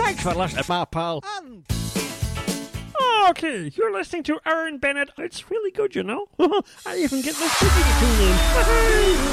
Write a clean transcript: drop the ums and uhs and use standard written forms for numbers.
Thanks for listening, my pal. And Okay, you're listening to Aaron Bennett. It's really good, you know. I even get Miss Piggy to tune in.